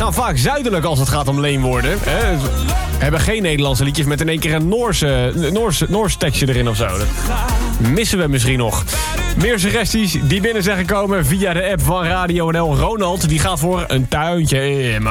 gaan vaak zuidelijk als het gaat om leenwoorden. Hè? We hebben geen Nederlandse liedjes met in één keer een Noors tekstje erin of zo. Dat missen we misschien nog. Meer suggesties die binnen zijn gekomen via de app van Radio NL. Ronald die gaat voor een tuintje in mijn